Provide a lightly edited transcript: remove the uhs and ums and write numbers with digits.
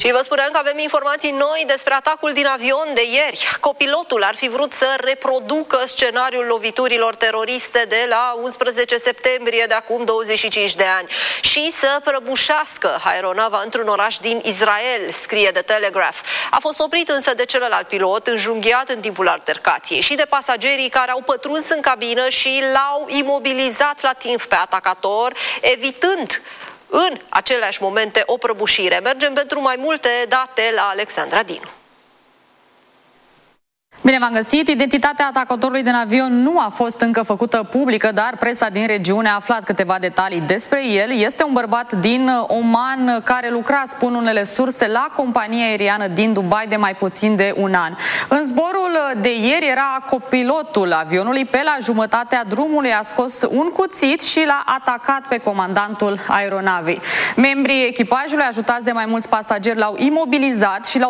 Și vă spuneam că avem informații noi despre atacul din avion de ieri. Copilotul ar fi vrut să reproducă scenariul loviturilor teroriste de la 11 septembrie de acum 25 de ani și să prăbușească aeronava într-un oraș din Israel, scrie The Telegraph. A fost oprit însă de celălalt pilot, înjunghiat în timpul altercației, și de pasagerii care au pătruns în cabină și l-au imobilizat la timp pe atacator, evitând în aceleași momente o prăbușire. Mergem pentru mai multe date la Alexandra Dinu. Bine v-am găsit! Identitatea atacatorului din avion nu a fost încă făcută publică, dar presa din regiune a aflat câteva detalii despre el. Este un bărbat din Oman care lucra, spun unele surse, la compania aeriană din Dubai de mai puțin de un an. În zborul de ieri era copilotul avionului. Pe la jumătatea drumului a scos un cuțit și l-a atacat pe comandantul aeronavei. Membrii echipajului, ajutați de mai mulți pasageri, l-au imobilizat și l-au